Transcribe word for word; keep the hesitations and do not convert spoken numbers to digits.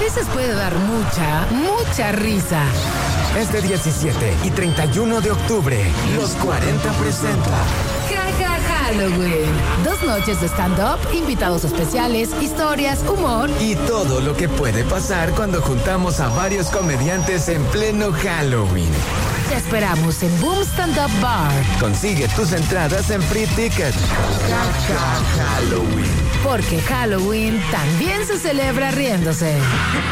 veces puede dar mucha, mucha risa. Este diecisiete y treinta y uno de octubre, Los cuarenta presenta Jaja Halloween. Dos noches de stand-up, invitados especiales, historias, humor y todo lo que puede pasar cuando juntamos a varios comediantes en pleno Halloween. Te esperamos en Boom Stand Up Bar. Consigue tus entradas en Free Ticket. Jaja Halloween. Porque Halloween también se celebra riéndose.